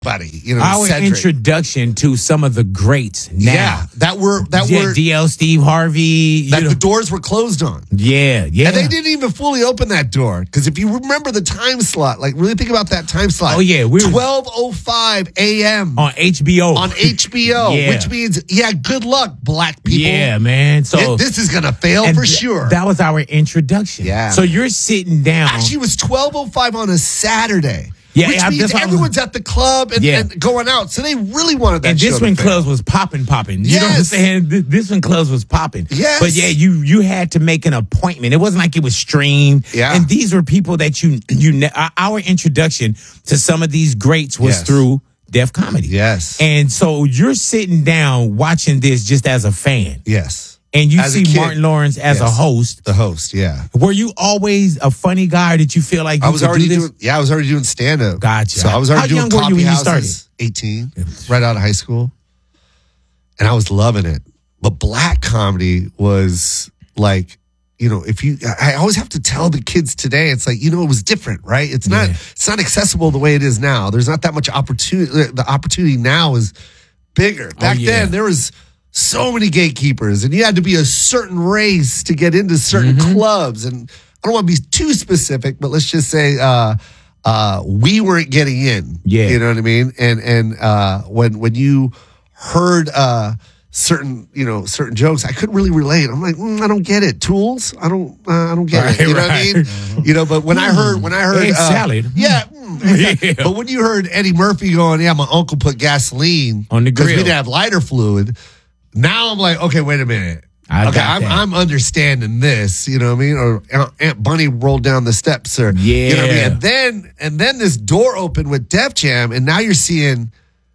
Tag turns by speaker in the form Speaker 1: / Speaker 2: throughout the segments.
Speaker 1: buddy,
Speaker 2: our
Speaker 1: Cedric.
Speaker 2: introduction to some of the greats now.
Speaker 1: Yeah, that were
Speaker 2: DL Steve Harvey.
Speaker 1: That the doors were closed on.
Speaker 2: Yeah.
Speaker 1: And they didn't even fully open that door. Because if you remember the time slot, like really think about that time slot.
Speaker 2: Oh, yeah.
Speaker 1: 12:05 a.m.
Speaker 2: on HBO.
Speaker 1: On HBO,
Speaker 2: Yeah.
Speaker 1: which means, good luck, black people.
Speaker 2: Yeah, man. So
Speaker 1: this is going to fail for sure.
Speaker 2: That was our introduction.
Speaker 1: Yeah.
Speaker 2: So you're sitting down.
Speaker 1: Actually, it was 12:05 on a Saturday.
Speaker 2: Yeah,
Speaker 1: which means everyone's at the club and going out. So they really wanted that.
Speaker 2: And this
Speaker 1: show
Speaker 2: when
Speaker 1: to fail.
Speaker 2: clubs was popping. You know what I'm saying? This when clubs was popping.
Speaker 1: Yes.
Speaker 2: But yeah, you had to make an appointment. It wasn't like it was streamed.
Speaker 1: Yeah.
Speaker 2: And these were people that our introduction to some of these greats was through Def Comedy.
Speaker 1: Yes.
Speaker 2: And so you're sitting down watching this just as a fan.
Speaker 1: Yes.
Speaker 2: And you
Speaker 1: As a
Speaker 2: see
Speaker 1: kid.
Speaker 2: Martin Lawrence as a host.
Speaker 1: The host, yeah.
Speaker 2: Were you always a funny guy, or did you feel like you
Speaker 1: I was
Speaker 2: could
Speaker 1: already
Speaker 2: do this?
Speaker 1: doing. Yeah, I was already doing stand up.
Speaker 2: Gotcha.
Speaker 1: So I was already
Speaker 2: How
Speaker 1: doing
Speaker 2: young were you
Speaker 1: coffee
Speaker 2: when you
Speaker 1: houses. 18, right out of high school, and I was loving it. But black comedy was like, I always have to tell the kids today. It's like it was different, right? It's not. It's not accessible the way it is now. There's not that much opportunity. The opportunity now is bigger. Back then, there was so many gatekeepers, and you had to be a certain race to get into certain clubs. And I don't want to be too specific, but let's just say we weren't getting in.
Speaker 2: Yeah.
Speaker 1: You know what I mean? And when you heard certain jokes, I couldn't really relate. I'm like, I don't get it. Tools? I don't get it. You know what I mean? But when I heard
Speaker 2: egg salad.
Speaker 1: Yeah. But when you heard Eddie Murphy going, my uncle put gasoline
Speaker 2: on the grill
Speaker 1: because we didn't have lighter fluid. Now I'm like, okay, wait a minute. I'm understanding this, you know what I mean? Or Aunt Bunny rolled down the steps, or you know what I mean? And then this door opened with Def Jam, and now you're seeing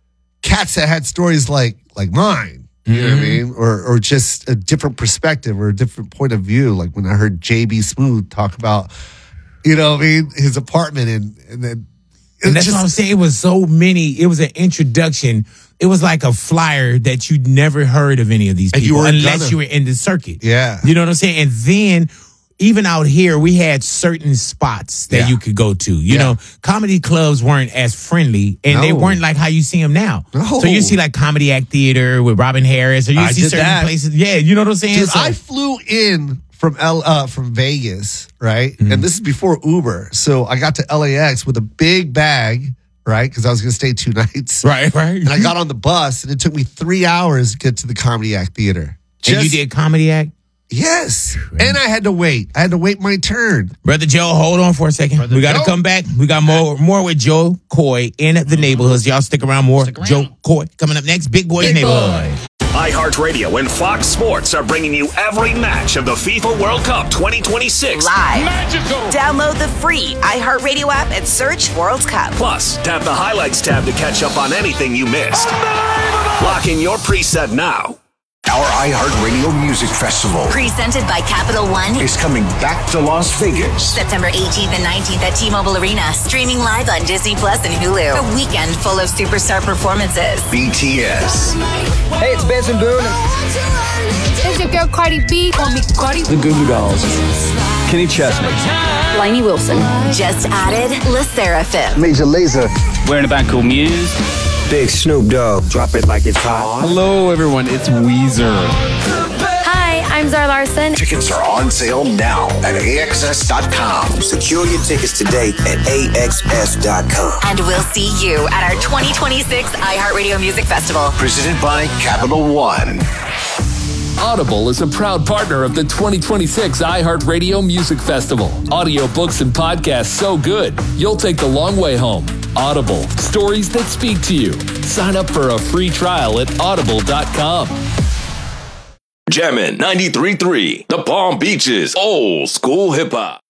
Speaker 1: cats that had stories like mine, you know what I mean? Or just a different perspective or a different point of view. Like when I heard JB Smooth talk about, you know what I mean, his apartment and then.
Speaker 2: And that's what I'm saying. It was so many. It was an introduction. It was like a flyer that you'd never heard of any of these people unless you were in the circuit.
Speaker 1: Yeah.
Speaker 2: You know what I'm saying? And then even out here, we had certain spots that you could go to. You know, comedy clubs weren't as friendly, and they weren't like how you see them now.
Speaker 1: No.
Speaker 2: So you see like Comedy Act Theater with Robin Harris, or you see certain places. Yeah, you know what I'm saying?
Speaker 1: Dude, I flew in from Vegas, right? And this is before Uber. So I got to LAX with a big bag, right? Because I was going to stay 2 nights.
Speaker 2: Right.
Speaker 1: And I got on the bus, and it took me 3 hours to get to the Comedy Act Theater.
Speaker 2: And you did Comedy Act?
Speaker 1: Yes. And I had to wait. I had to wait my turn.
Speaker 2: Brother Joe, hold on for a second. We got to come back. We got more with Joe Coy in the neighborhoods. Y'all stick around. Joe Coy coming up next. Big Boy's Neighborhood.
Speaker 3: iHeartRadio and Fox Sports are bringing you every match of the FIFA World Cup 2026.
Speaker 4: Live. Magical. Download the free iHeartRadio app and search World Cup.
Speaker 3: Plus, tap the highlights tab to catch up on anything you missed. Lock in your preset now.
Speaker 5: Our iHeartRadio Music Festival,
Speaker 6: presented by Capital One,
Speaker 5: is coming back to Las Vegas.
Speaker 6: September 18th and 19th at T-Mobile Arena. Streaming live on Disney Plus and Hulu. A weekend full of superstar performances.
Speaker 5: BTS.
Speaker 7: Hey, it's Benson Boone.
Speaker 8: It's your girl Cardi B. Call me Cardi.
Speaker 7: The Goo Goo Dolls. Kenny Chesney.
Speaker 6: Lainey Wilson. Just added Le Seraphim.
Speaker 7: Major Lazer.
Speaker 9: We're in a band called Muse.
Speaker 7: Big Snoop Dogg. Drop it like it's hot.
Speaker 9: Hello, everyone. It's Weezer.
Speaker 8: Hi, I'm Zara Larson.
Speaker 5: Tickets are on sale now at AXS.com. Secure your tickets today at AXS.com.
Speaker 6: And we'll see you at our 2026 iHeartRadio Music Festival.
Speaker 5: Presented by Capital One.
Speaker 10: Audible is a proud partner of the 2026 iHeartRadio Music Festival. Audiobooks and podcasts so good, you'll take the long way home. Audible, stories that speak to you. Sign up for a free trial at audible.com.
Speaker 3: Jammin' 93.3, the Palm Beaches, old school hip hop.